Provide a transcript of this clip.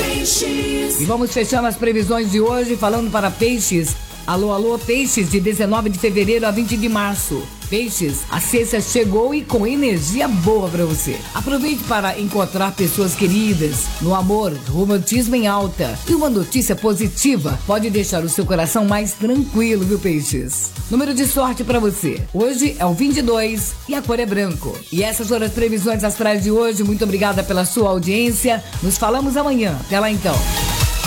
Peixes. E vamos fechando as previsões de hoje falando para peixes. Alô, alô, peixes, de 19 de fevereiro a 20 de março. Peixes, a sexta chegou e com energia boa pra você. Aproveite para encontrar pessoas queridas. No amor, romantismo em alta. E uma notícia positiva pode deixar o seu coração mais tranquilo, viu, peixes? Número de sorte pra você. Hoje é o 22 e a cor é branco. E essas foram as previsões astrais de hoje. Muito obrigada pela sua audiência. Nos falamos amanhã. Até lá então.